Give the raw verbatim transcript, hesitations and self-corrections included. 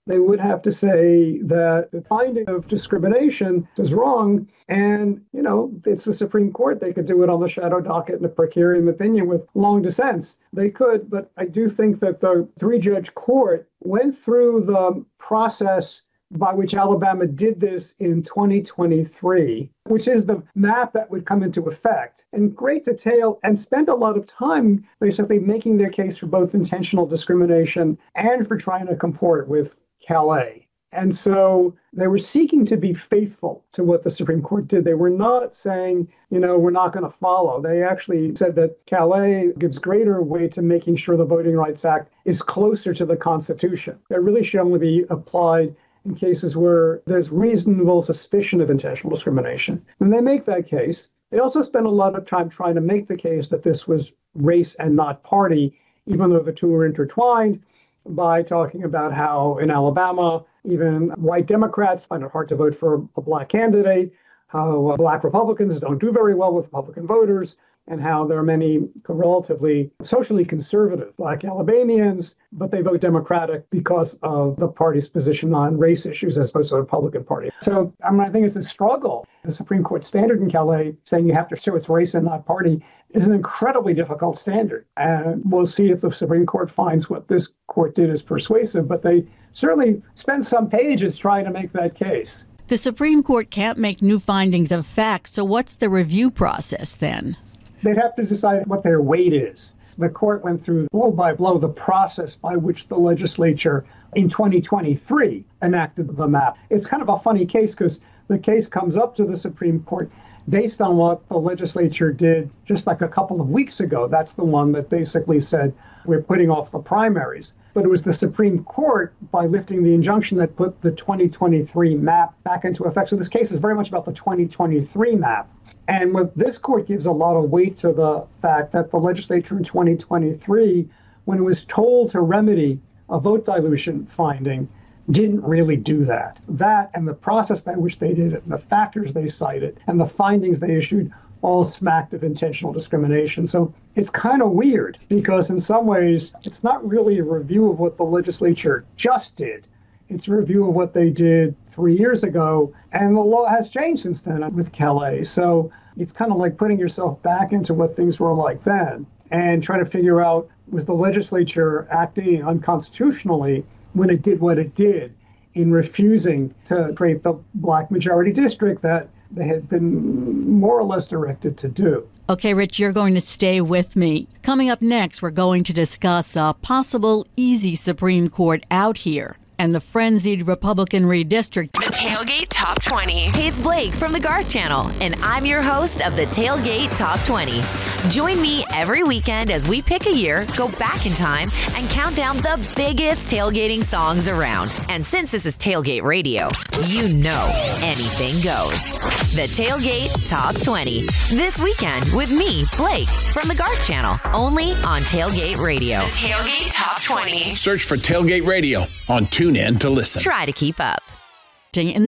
they would have to say that the finding of discrimination is wrong. And, you know, it's the Supreme Court. They could do it on the shadow docket in a per curiam opinion with long dissents. They could, but I do think that the three-judge court went through the process by which Alabama did this in twenty twenty-three, which is the map that would come into effect, in great detail, and spent a lot of time basically making their case for both intentional discrimination and for trying to comport with Calais. And so they were seeking to be faithful to what the Supreme Court did. They were not saying, you know, we're not going to follow. They actually said that Calais gives greater weight to making sure the Voting Rights Act is closer to the Constitution. That really should only be applied in cases where there's reasonable suspicion of intentional discrimination. And they make that case. They also spend a lot of time trying to make the case that this was race and not party, even though the two are intertwined, by talking about how in Alabama, even white Democrats find it hard to vote for a black candidate, how black Republicans don't do very well with Republican voters, and how there are many relatively socially conservative black Alabamians, but they vote Democratic because of the party's position on race issues as opposed to the Republican Party. So I mean, I think it's a struggle. The Supreme Court standard in Calais saying you have to show it's race and not party is an incredibly difficult standard. And we'll see if the Supreme Court finds what this court did is persuasive, but they certainly spent some pages trying to make that case. The Supreme Court can't make new findings of fact, so what's the review process then? They'd have to decide what their weight is. The court went through blow by blow the process by which the legislature in twenty twenty-three enacted the map. It's kind of a funny case because the case comes up to the Supreme Court based on what the legislature did just like a couple of weeks ago. That's the one that basically said we're putting off the primaries. But it was the Supreme Court, by lifting the injunction, that put the twenty twenty-three map back into effect. So this case is very much about the twenty twenty-three map. And what this court gives a lot of weight to the fact that the legislature in twenty twenty-three, when it was told to remedy a vote dilution finding, didn't really do that. That and the process by which they did it, and the factors they cited, and the findings they issued all smacked of intentional discrimination. So it's kind of weird because in some ways, it's not really a review of what the legislature just did. It's a review of what they did three years ago, and the law has changed since then with Calais. So it's kind of like putting yourself back into what things were like then and trying to figure out, was the legislature acting unconstitutionally when it did what it did in refusing to create the black majority district that they had been more or less directed to do. Okay, Rich, you're going to stay with me. Coming up next, we're going to discuss a possible easy Supreme Court out here and the frenzied Republican redistrict. The Tailgate Top twenty. Hey, it's Blake from the Garth Channel, and I'm your host of the Tailgate Top twenty. Join me every weekend as we pick a year, go back in time, and count down the biggest tailgating songs around. And since this is Tailgate Radio, you know anything goes. The Tailgate Top twenty. This weekend with me, Blake, from the Garth Channel, only on Tailgate Radio. The Tailgate Top twenty. Search for Tailgate Radio on TuneIn to listen. Try to keep up. In